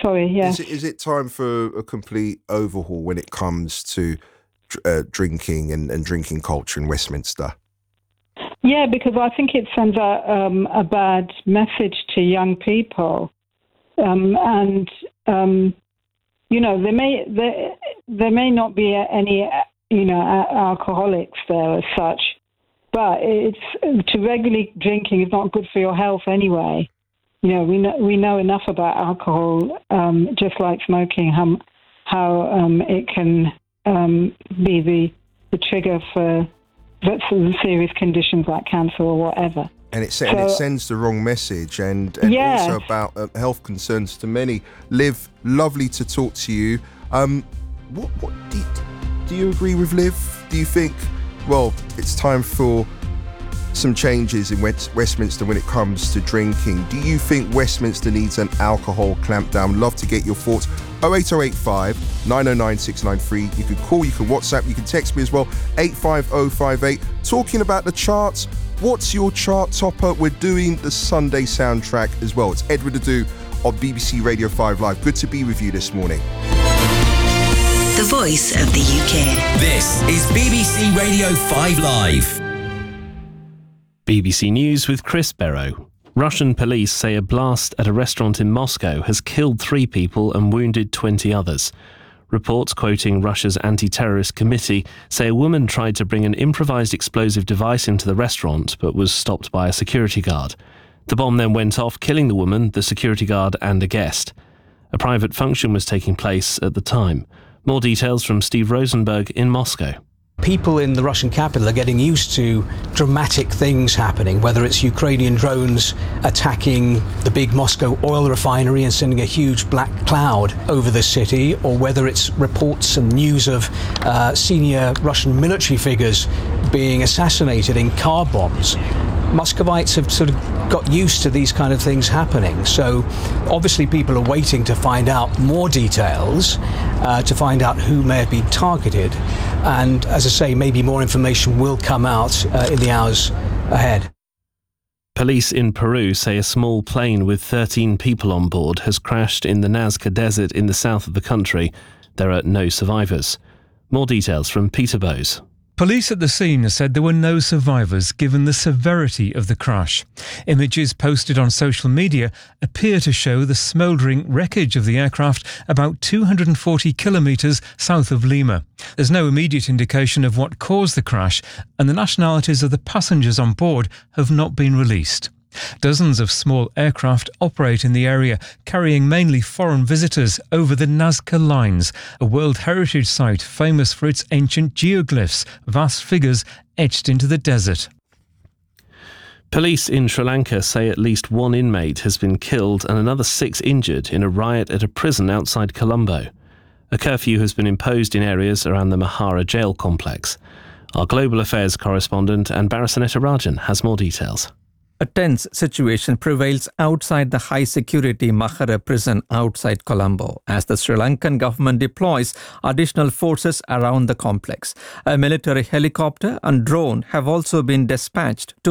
sorry, yeah. Is it time for a complete overhaul when it comes to drinking and drinking culture in Westminster? Yeah, because I think it sends out a bad message to young people, and there may not be any alcoholics there as such, but regularly drinking is not good for your health anyway. We know enough about alcohol, just like smoking, how it can be the trigger for serious conditions like cancer or whatever. And it sends the wrong message, and also about health concerns to many. Liv, lovely to talk to you. What do you agree with Liv? Do you think, it's time for some changes in Westminster when it comes to drinking? Do you think Westminster needs an alcohol clampdown? Love to get your thoughts. 08085 909 693. You can call, you can WhatsApp, you can text me as well. 85058. Talking about the charts, what's your chart topper? We're doing the Sunday soundtrack as well. It's Edward Adu on BBC Radio 5 Live. Good to be with you this morning. The voice of the UK. This is BBC Radio 5 Live. BBC News with Chris Barrow. Russian police say a blast at a restaurant in Moscow has killed 3 people and wounded 20 others. Reports quoting Russia's anti-terrorist committee say a woman tried to bring an improvised explosive device into the restaurant but was stopped by a security guard. The bomb then went off, killing the woman, the security guard and a guest. A private function was taking place at the time. More details from Steve Rosenberg in Moscow. People in the Russian capital are getting used to dramatic things happening, whether it's Ukrainian drones attacking the big Moscow oil refinery and sending a huge black cloud over the city, or whether it's reports and news of senior Russian military figures being assassinated in car bombs. Muscovites have sort of got used to these kind of things happening. So obviously people are waiting to find out more details, to find out who may have been targeted. And as I say, maybe more information will come out in the hours ahead. Police in Peru say a small plane with 13 people on board has crashed in the Nazca Desert in the south of the country. There are no survivors. More details from Peter Bowes. Police at the scene said there were no survivors given the severity of the crash. Images posted on social media appear to show the smouldering wreckage of the aircraft about 240 kilometres south of Lima. There's no immediate indication of what caused the crash, and the nationalities of the passengers on board have not been released. Dozens of small aircraft operate in the area, carrying mainly foreign visitors over the Nazca Lines, a World Heritage Site famous for its ancient geoglyphs, vast figures etched into the desert. Police in Sri Lanka say at least 1 inmate has been killed and another 6 injured in a riot at a prison outside Colombo. A curfew has been imposed in areas around the Mahara jail complex. Our Global Affairs correspondent Anbarasaneta Rajan has more details. A tense situation prevails outside the high-security Mahara prison outside Colombo as the Sri Lankan government deploys additional forces around the complex. A military helicopter and drone have also been dispatched to